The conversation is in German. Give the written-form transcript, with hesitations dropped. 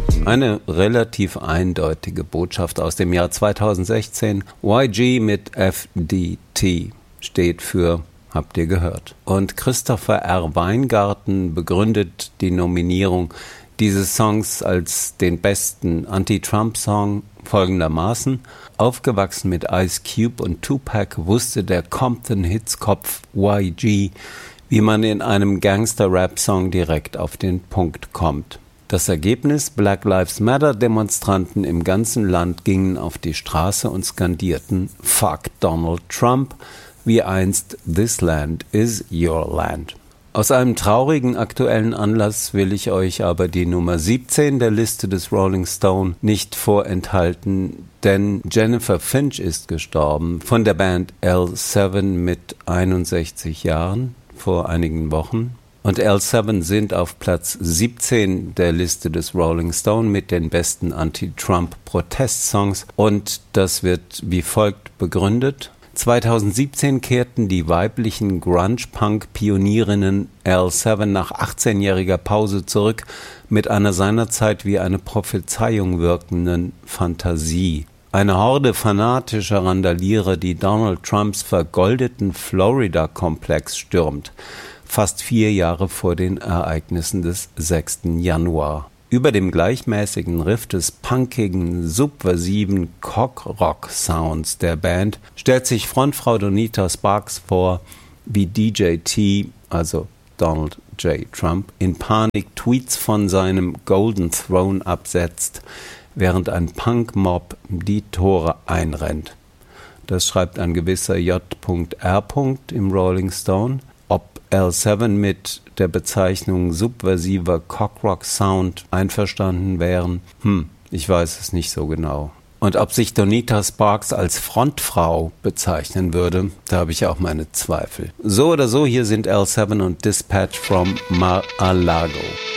Eine relativ eindeutige Botschaft aus dem Jahr 2016. YG mit FDT steht für Habt ihr gehört. Und Christopher R. Weingarten begründet die Nominierung dieses Songs als den besten Anti-Trump-Song folgendermaßen: Aufgewachsen mit Ice Cube und Tupac wusste der Compton-Hits-Kopf YG, wie man in einem Gangster-Rap-Song direkt auf den Punkt kommt. Das Ergebnis: Black Lives Matter-Demonstranten im ganzen Land gingen auf die Straße und skandierten Fuck Donald Trump, wie einst This Land is Your Land. Aus einem traurigen aktuellen Anlass will ich euch aber die Nummer 17 der Liste des Rolling Stone nicht vorenthalten, denn Jennifer Finch ist gestorben, von der Band L7 mit 61 Jahren vor einigen Wochen. Und L7 sind auf Platz 17 der Liste des Rolling Stone mit den besten Anti-Trump-Protest-Songs, und das wird wie folgt begründet. 2017 kehrten die weiblichen Grunge-Punk-Pionierinnen L7 nach 18-jähriger Pause zurück mit einer seinerzeit wie eine Prophezeiung wirkenden Fantasie. Eine Horde fanatischer Randalierer, die Donald Trumps vergoldeten Florida-Komplex stürmt, fast 4 Jahre vor den Ereignissen des 6. Januar. Über dem gleichmäßigen Riff des punkigen, subversiven Cock-Rock-Sounds der Band stellt sich Frontfrau Donita Sparks vor, wie DJ T, also Donald J. Trump, in Panik Tweets von seinem Golden Throne absetzt, während ein Punk-Mob die Tore einrennt. Das schreibt ein gewisser J.R. im Rolling Stone. Ob L7 mit der Bezeichnung subversiver Cockrock-Sound einverstanden wären, ich weiß es nicht so genau. Und ob sich Donita Sparks als Frontfrau bezeichnen würde, da habe ich auch meine Zweifel. So oder so, hier sind L7 und Dispatch from Mar-a-Lago.